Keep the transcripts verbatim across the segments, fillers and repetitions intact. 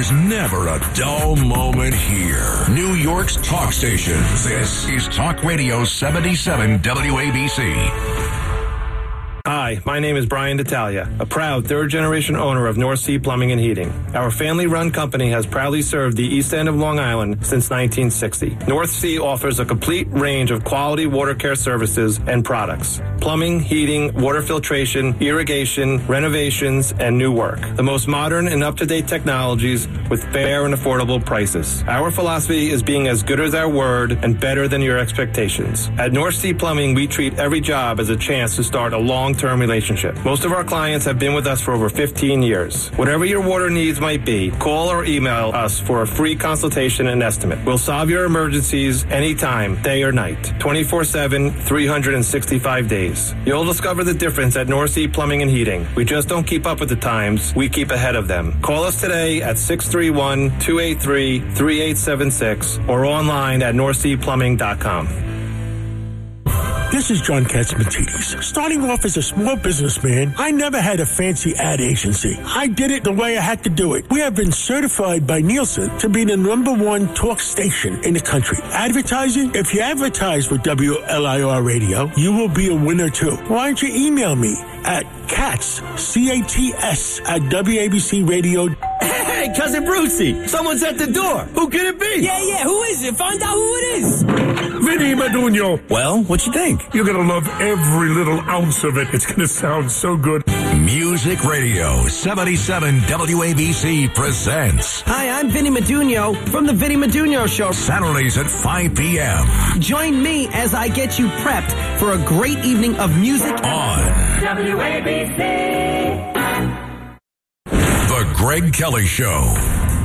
There's never a dull moment here. New York's talk station. This is Talk Radio seventy-seven W A B C. Hi, my name is Brian D'Italia, a proud third-generation owner of North Sea Plumbing and Heating. Our family-run company has proudly served the East End of Long Island since nineteen sixty. North Sea offers a complete range of quality water care services and products. Plumbing, heating, water filtration, irrigation, renovations, and new work. The most modern and up-to-date technologies with fair and affordable prices. Our philosophy is being as good as our word and better than your expectations. At North Sea Plumbing, we treat every job as a chance to start a long term relationship. Most of our clients have been with us for over fifteen years. Whatever your water needs might be, call or email us for a free consultation and estimate. We'll solve your emergencies anytime, day or night, twenty-four seven, three hundred sixty-five days. You'll discover the difference at North Sea Plumbing and Heating. We just don't keep up with the times, we keep ahead of them. Call us today at six three one, two eight three, three eight seven six or online at north sea plumbing dot com. This is John Katzmatidis. Starting off as a small businessman, I never had a fancy ad agency. I did it the way I had to do it. We have been certified by Nielsen to be the number one talk station in the country. Advertising? If you advertise with W L I R Radio, you will be a winner too. Why don't you email me at Katz, C A T S, at W A B C Radio. Hey, Cousin Brucey, someone's at the door. Who could it be? Yeah, yeah, who is it? Find out who it is. Vinny Madunio. Well, what you think? You're going to love every little ounce of it. It's going to sound so good. Music Radio seventy-seven W A B C presents. Hi, I'm Vinny Madunio from The Vinny Madunio Show. Saturdays at five p.m. Join me as I get you prepped for a great evening of music on W A B C. The Greg Kelly Show.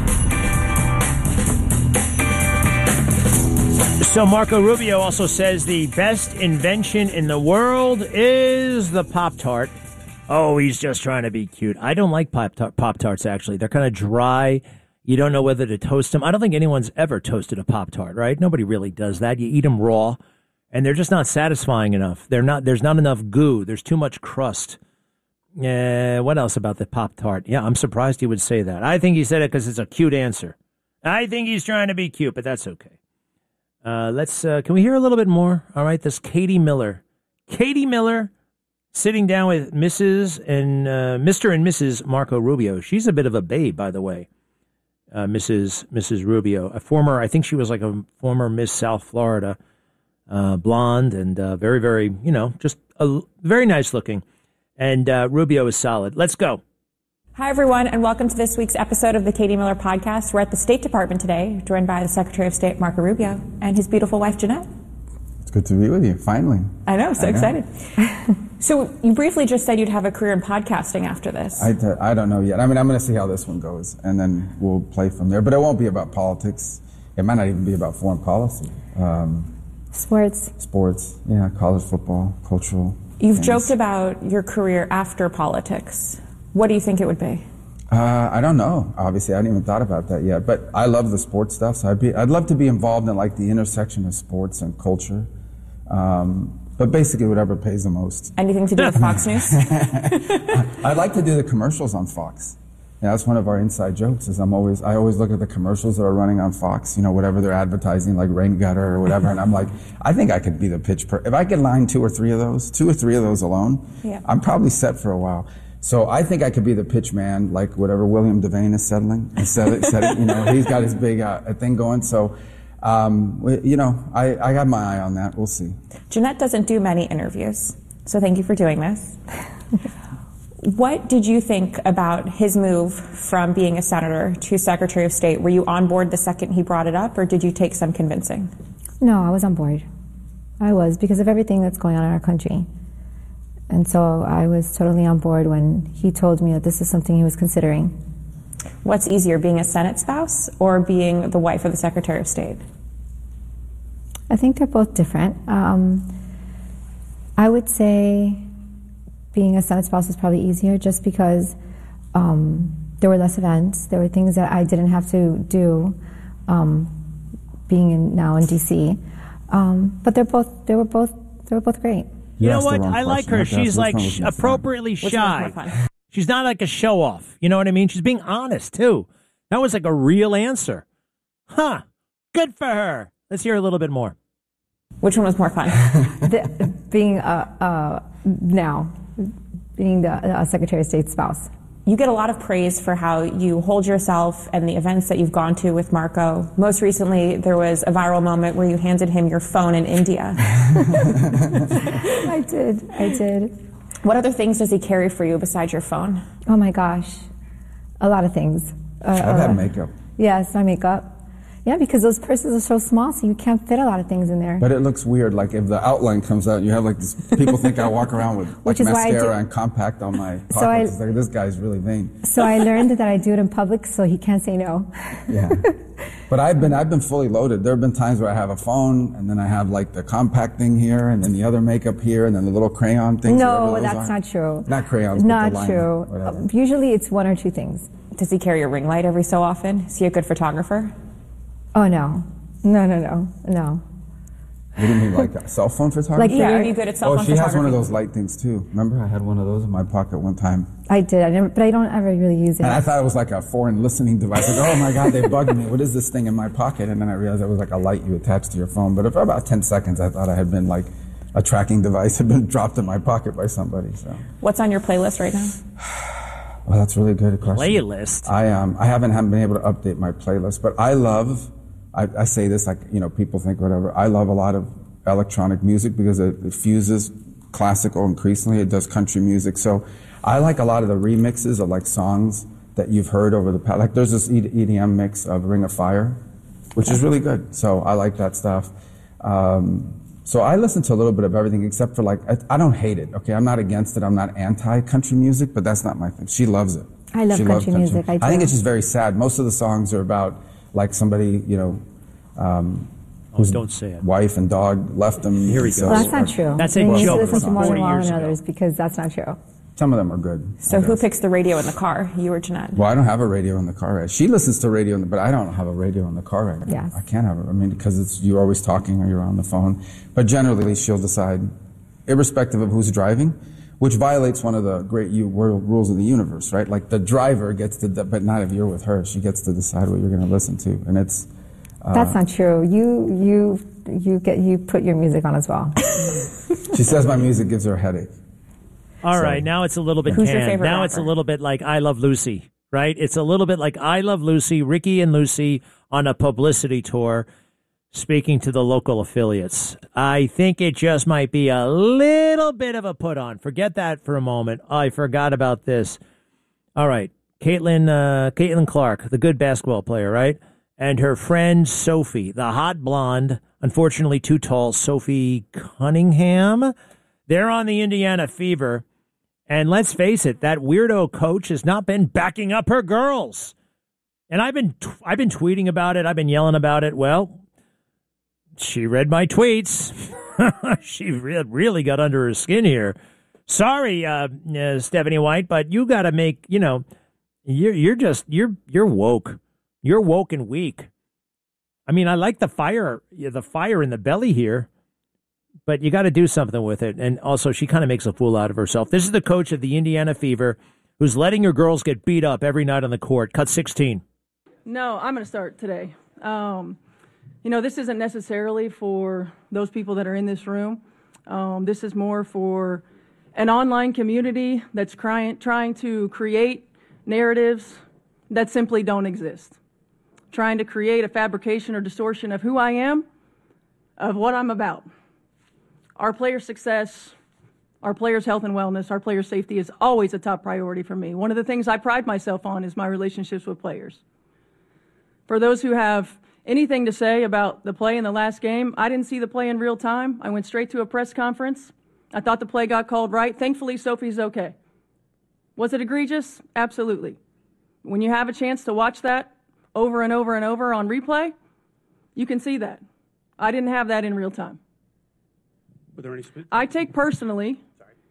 So Marco Rubio also says the best invention in the world is the Pop-Tart. Oh, he's just trying to be cute. I don't like Pop-Tart, Pop-Tarts, actually. They're kind of dry. You don't know whether to toast them. I don't think anyone's ever toasted a Pop-Tart, right? Nobody really does that. You eat them raw, and they're just not satisfying enough. They're not. There's not enough goo. There's too much crust. Uh, what else about the Pop-Tart? Yeah, I'm surprised he would say that. I think he said it because it's a cute answer. I think he's trying to be cute, but that's okay. Uh, let's. Uh, can we hear a little bit more? All right, this Katie Miller. Katie Miller sitting down with Missus and uh, Mister and Missus Marco Rubio. She's a bit of a babe, by the way. Uh, Missus Missus Rubio, a former. I think she was like a former Miss South Florida, uh, blonde and uh, very, very, you know, just a, very nice looking. And uh, Rubio is solid. Let's go. Hi, everyone, and welcome to this week's episode of the Katie Miller Podcast. We're at the State Department today, joined by the Secretary of State, Marco Rubio, and his beautiful wife, Jeanette. It's good to be with you, finally. I know, so I know. excited. So you briefly just said you'd have a career in podcasting after this. I, t- I don't know yet. I mean, I'm going to see how this one goes, and then we'll play from there. But it won't be about politics. It might not even be about foreign policy. Um, sports. Sports, yeah, college football, cultural. You've things. joked about your career after politics. What do you think it would be? Uh, I don't know. Obviously, I hadn't even thought about that yet. But I love the sports stuff, so I'd be, I'd love to be involved in like the intersection of sports and culture. Um, but basically, whatever pays the most. Anything to do with Fox News? I'd like to do the commercials on Fox. Yeah, that's one of our inside jokes. Is I'm always I always look at the commercials that are running on Fox. You know, whatever they're advertising, like rain gutter or whatever, and I'm like, I think I could be the pitch. Per- if I could line two or three of those, two or three of those alone, yeah. I'm probably set for a while. So I think I could be the pitch man, like whatever William Devane is settling. Instead, you know, he's got his big uh, thing going. So, um, you know, I, I got my eye on that. We'll see. Jeanette doesn't do many interviews, so thank you for doing this. What did you think about his move from being a senator to Secretary of State? Were you on board the second he brought it up, or did you take some convincing? No, I was on board. I was, because of everything that's going on in our country. And so I was totally on board when he told me that this is something he was considering. What's easier, being a Senate spouse or being the wife of the Secretary of State? I think they're both different. Um, I would say being a Senate spouse is probably easier just because um, there were less events. There were things that I didn't have to do um, being in, now in D C. Um, but they're both, they were both, they were both great. You, you know what? I like her. She's like sh- appropriately shy. She's not like a show-off. You know what I mean? She's being honest, too. That was like a real answer. Huh. Good for her. Let's hear a little bit more. Which one was more fun? the, being uh, uh, now, being the uh, Secretary of State's spouse. You get a lot of praise for how you hold yourself and the events that you've gone to with Marco. Most recently, there was a viral moment where you handed him your phone in India. I did. I did. What other things does he carry for you besides your phone? Oh my gosh, a lot of things. Uh, I've had makeup. Yes, my makeup. Yeah, because those purses are so small, so you can't fit a lot of things in there. But it looks weird, like if the outline comes out, you have like this, people think I walk around with like mascara and compact on my pockets. So I, it's like, this guy's really vain. So I learned that I do it in public, so he can't say no. Yeah. But I've been, I've been fully loaded. There have been times where I have a phone, and then I have like the compact thing here, and then the other makeup here, and then the little crayon things. No, that's not true. Not crayons, Not but the true. Liner, Uh, usually it's one or two things. Does he carry a ring light every so often? Is he a good photographer? Oh, no. No, no, no, no. What do you mean, like a cell phone photography? Like, yeah. Are you good at cell oh, phone she photography? has one of those light things too. Remember, I had one of those in my pocket one time. I did, I never, but I don't ever really use it. And I thought it was like a foreign listening device. Like, oh my God, they bugged me. What is this thing in my pocket? And then I realized it was like a light you attach to your phone. But for about ten seconds, I thought I had been like a tracking device had been dropped in my pocket by somebody. So, what's on your playlist right now? Well, that's a really good question. Playlist? I um I haven't, haven't been able to update my playlist, but I love. I, I say this like, you know, people think whatever. I love a lot of electronic music because it, it fuses classical increasingly. It does country music. So I like a lot of the remixes of like songs that you've heard over the past. Like there's this E D M mix of Ring of Fire, which is really good. So I like that stuff. Um, so I listen to a little bit of everything except for like, I, I don't hate it. Okay, I'm not against it. I'm not anti-country music, but that's not my thing. She loves it. I love she country, loves country music. I, do. I think it's just very sad. Most of the songs are about like somebody, you know, um, oh, don't say it. Wife and dog left them. Here we so, go. Well, that's not true. That's a you need joke. to listen to more than forty one years and ago. others because that's not true. Some of them are good. So who picks the radio in the car, you or Jeanette? Well, I don't have a radio in the car. Right? She listens to radio, in the, but I don't have a radio in the car right now. Yes. I can't have it. I mean, because it's you're always talking or you're on the phone. But generally, she'll decide, irrespective of who's driving, which violates one of the great u- world rules of the universe, right? Like the driver gets to, de- but not if you're with her. She gets to decide what you're going to listen to, and it's. Uh, That's not true. You you you get you put your music on as well. She says my music gives her a headache. All So- right, now it's a little bit Who's your canned. favorite Now it's a rapper? little bit like I Love Lucy, right? It's a little bit like I Love Lucy, Ricky and Lucy on a publicity tour speaking to the local affiliates. I think it just might be a little bit of a put on. Forget that for a moment. I forgot about this. All right, Caitlin, uh, Caitlin Clark, the good basketball player, right? And her friend Sophie, the hot blonde, unfortunately too tall, Sophie Cunningham. They're on the Indiana Fever. And let's face it, that weirdo coach has not been backing up her girls. And I've been t- I've been tweeting about it. I've been yelling about it. Well, she read my tweets. She re- really got under her skin here. Sorry, uh, uh, Stephanie White, but you got to make, you know, you're you're just you're you're woke. You're woke and weak. I mean, I like the fire, the fire in the belly here, but you got to do something with it. And also, she kind of makes a fool out of herself. This is the coach of the Indiana Fever, who's letting her girls get beat up every night on the court. Cut sixteen. No, I'm going to start today. Um, you know, this isn't necessarily for those people that are in this room. Um, this is more for an online community that's crying, trying to create narratives that simply don't exist. Trying to create a fabrication or distortion of who I am, of what I'm about. Our players' success, our players' health and wellness, our players' safety is always a top priority for me. One of the things I pride myself on is my relationships with players. For those who have anything to say about the play in the last game, I didn't see the play in real time. I went straight to a press conference. I thought the play got called right. Thankfully, Sophie's okay. Was it egregious? Absolutely. When you have a chance to watch that over and over and over on replay, you can see that. I didn't have that in real time. Were there any sp- I take personally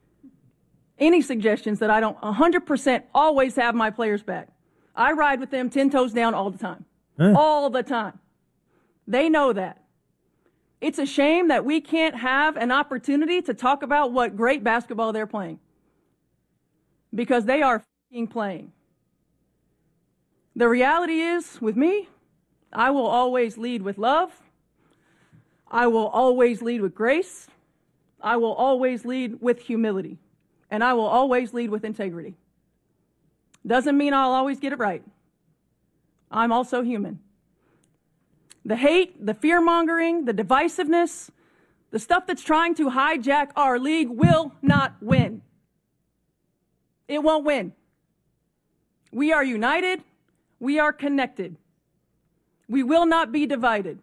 any suggestions that I don't one hundred percent always have my players back. I ride with them ten toes down all the time. Huh? All the time. They know that. It's a shame that we can't have an opportunity to talk about what great basketball they're playing. Because they are f***ing playing. The reality is, with me, I will always lead with love. I will always lead with grace. I will always lead with humility. And I will always lead with integrity. Doesn't mean I'll always get it right. I'm also human. The hate, the fear-mongering, the divisiveness, the stuff that's trying to hijack our league will not win. It won't win. We are united. We are connected. We will not be divided.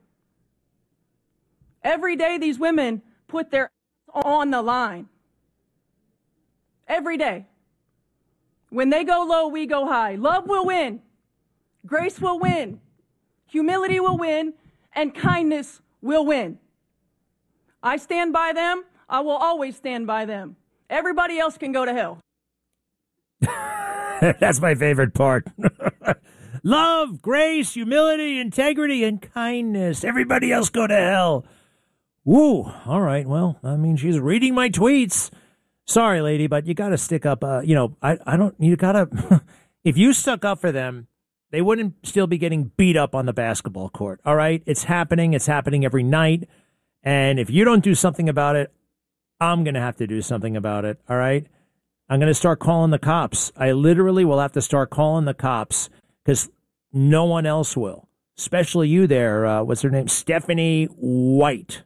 Every day these women put their on the line. Every day. When they go low, we go high. Love will win. Grace will win. Humility will win. And kindness will win. I stand by them. I will always stand by them. Everybody else can go to hell. That's my favorite part. Love, grace, humility, integrity, and kindness. Everybody else go to hell. Woo. All right. Well, I mean, she's reading my tweets. Sorry, lady, but you got to stick up. Uh, you know, I, I don't, you got to, if you stuck up for them, they wouldn't still be getting beat up on the basketball court. All right. It's happening. It's happening every night. And if you don't do something about it, I'm going to have to do something about it. All right. I'm going to start calling the cops. I literally will have to start calling the cops because no one else will, especially you there. Uh, what's her name? Stephanie White.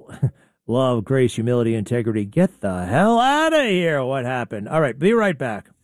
Love, grace, humility, integrity. Get the hell out of here. What happened? All right. Be right back.